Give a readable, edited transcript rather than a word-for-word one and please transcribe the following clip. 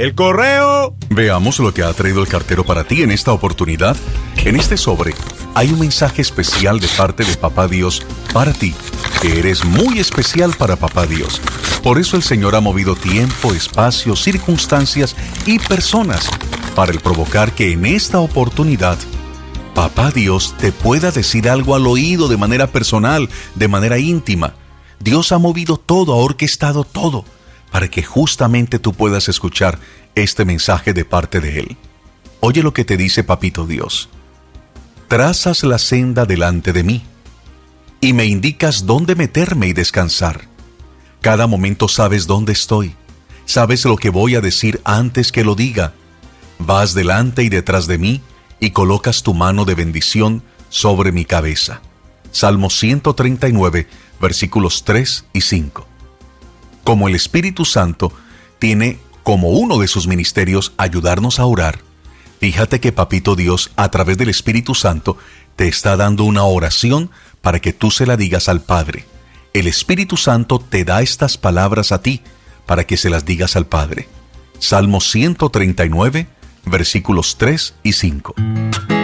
el correo. Veamos lo que ha traído el cartero para ti en esta oportunidad. En este sobre hay un mensaje especial de parte de Papá Dios para ti, que eres muy especial para Papá Dios. Por eso el Señor ha movido tiempo, espacio, circunstancias y personas para el provocar que en esta oportunidad Papá Dios te pueda decir algo al oído de manera personal, de manera íntima. Dios ha movido todo, ha orquestado todo, para que justamente tú puedas escuchar este mensaje de parte de Él. Oye lo que te dice Papito Dios. Trazas la senda delante de mí, y me indicas dónde meterme y descansar. Cada momento sabes dónde estoy, sabes lo que voy a decir antes que lo diga. Vas delante y detrás de mí, y colocas tu mano de bendición sobre mi cabeza. Salmo 139, versículos 3 y 5. Como el Espíritu Santo tiene como uno de sus ministerios ayudarnos a orar, fíjate que Papito Dios, a través del Espíritu Santo, te está dando una oración para que tú se la digas al Padre. El Espíritu Santo te da estas palabras a ti para que se las digas al Padre. Salmo 139, versículos 3 y 5.